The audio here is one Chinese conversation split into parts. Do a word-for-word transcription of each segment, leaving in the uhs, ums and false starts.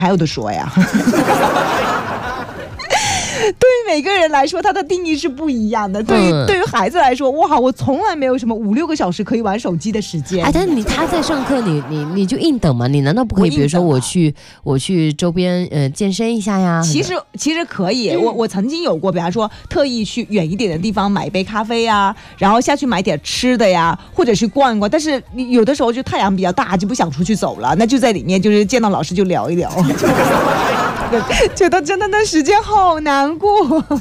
还有的说呀。对于每个人来说，它的定义是不一样的。对于、嗯、对于孩子来说，哇，我从来没有什么五六个小时可以玩手机的时间。 哎，但是你他在上课，你你你就硬等嘛？你难道不可以？比如说我去我去周边呃健身一下呀？ 其实其实可以。我我曾经有过，比方说特意去远一点的地方买一杯咖啡呀，然后下去买点吃的呀，或者是逛一逛。但是有的时候就太阳比较大，就不想出去走了，那就在里面就是见到老师就聊一聊。觉得真的那时间好难过。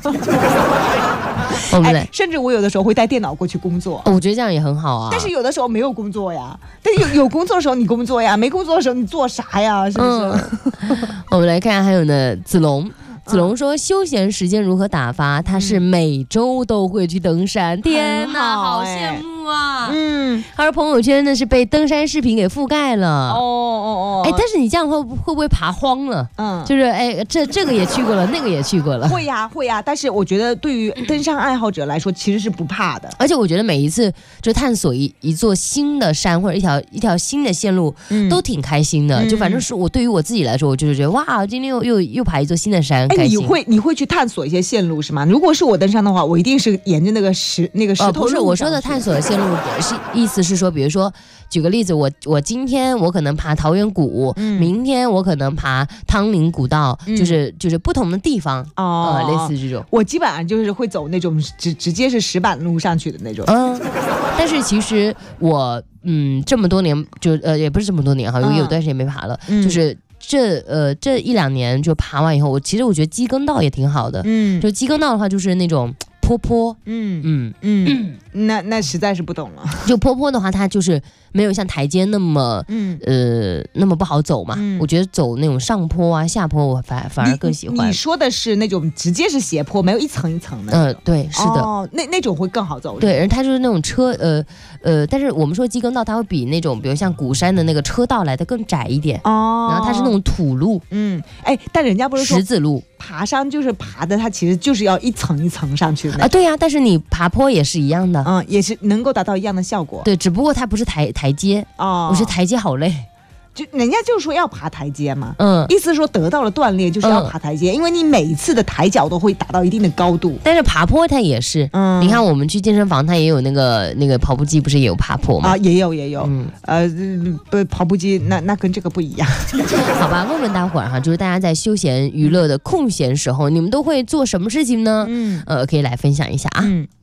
哎，甚至我有的时候会带电脑过去工作， 我觉得这样也很好啊。 但是有的时候没有工作呀，但有有工作的时候你工作呀，没工作的时候你做啥呀？是不是？ 嗯、我们来看，还有呢，子龙。子龙说休闲时间如何打发，他是每周都会去登山、嗯、天哪，好羡慕啊。嗯，他说朋友圈呢是被登山视频给覆盖了。哦哦哦，哎，但是你这样会会不会爬荒了？嗯，就是哎，这这个也去过了，那个也去过了。 会呀会呀，但是我觉得对于登山爱好者来说其实是不怕的。 而且我觉得每一次就探索一一座新的山或者一条一条新的线路、嗯、都挺开心的。就反正是我对于我自己来说，我就是觉得哇，今天又又又爬一座新的山。 哎，你会你会去探索一些线路是吗？如果是我登山的话，我一定是沿着那个石那个石头路、呃。 不是我说的探索的线路是意思是说，比如说举个例子，我我今天我可能爬桃源谷、嗯，明天我可能爬汤林古道，嗯、就是就是不同的地方哦、呃，类似这种。 我基本上就是会走那种直直接是石板路上去的那种。嗯， 但是其实我嗯这么多年就呃也不是这么多年哈，因为有段时间没爬了，嗯、就是。这呃这一两年就爬完以后，我其实我觉得基耕道也挺好的，嗯，就基耕道的话就是那种坡坡，嗯嗯嗯，那那实在是不懂了。 就坡坡的话，它就是没有像台阶那么，嗯呃那么不好走嘛。嗯、我觉得走那种上坡啊、下坡，我反反而更喜欢。 你, 你说的是那种直接是斜坡，没有一层一层的。 嗯、呃，对，是的。 哦，那那种会更好走。 对，而它就是那种车，呃呃，但是我们说基耕道，它会比那种比如像鼓山的那个车道来的更窄一点。哦，然后它是那种土路。 嗯，哎，但人家不是说石子路。 爬山就是爬的，它其实就是要一层一层上去的啊。对呀、啊，但是你爬坡也是一样的， 嗯，也是能够达到一样的效果。 对，只不过它不是台台阶哦，我觉得台阶好累。 就人家就是说要爬台阶嘛，嗯，意思是说得到了锻炼就是要爬台阶、嗯，因为你每一次的抬脚都会达到一定的高度。 但是爬坡它也是，嗯，你看我们去健身房，它也有那个那个跑步机，不是也有爬坡吗？ 啊，也有也有，嗯，呃，不跑步机那那跟这个不一样。 好吧，问问大伙儿哈，就是大家在休闲娱乐的空闲时候，你们都会做什么事情呢？嗯，呃，可以来分享一下啊。嗯。